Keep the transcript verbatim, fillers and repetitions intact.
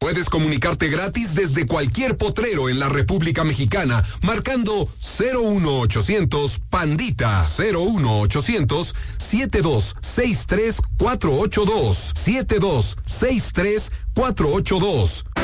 Puedes comunicarte gratis desde cualquier potrero en la República Mexicana, marcando cero uno ochocientos Pandita, cero uno ochocientos siete dos seis tres cuatro ocho dos, siete dos seis tres cuatro ocho dos.